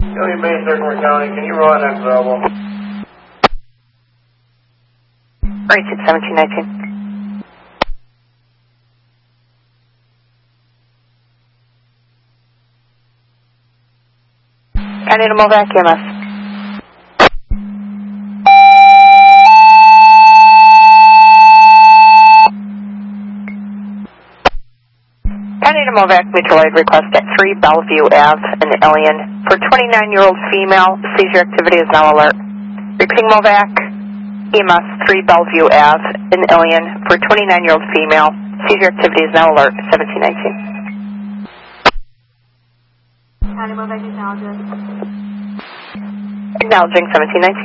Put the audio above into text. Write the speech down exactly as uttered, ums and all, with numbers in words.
Alien Base, Circular County, can you run next available? Right, six seventeen nineteen. I need a MOVAC E M S. I need a MOVAC mutual aid request at three Bellevue Avenue in Ilion. For twenty-nine-year-old female, seizure activity is now alert. Repeating MOVAC E M S three Bellevue Avenue in Ilion. For twenty-nine-year-old female, seizure activity is now alert, seventeen nineteen. County MOVAC acknowledging. Acknowledging seventeen nineteen.